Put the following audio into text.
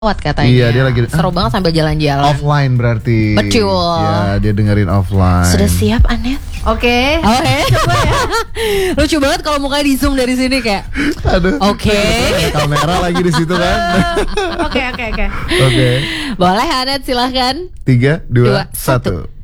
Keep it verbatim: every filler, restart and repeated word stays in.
katanya. Iya, dia lagi seru ah, banget sambil jalan-jalan. Offline berarti. Betul. Ya, dia dengerin offline. Sudah siap, Anet? Oke. Okay. Oke. Okay. Coba ya. Lucu banget kalau mukanya di zoom dari sini kayak. Aduh. Oke. Okay. Kamera lagi di situ kan. Oke, oke, oke. Oke. Boleh, Anet, silahkan. Tiga, dua, dua satu. satu.